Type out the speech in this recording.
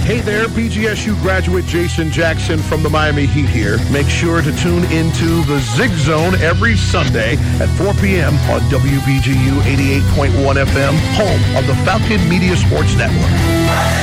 Hey there, BGSU graduate Jason Jackson from the Miami Heat here. Make sure to tune into the Zig Zone every Sunday at 4 p.m. on WBGU 88.1 FM, home of the Falcon Media Sports Network.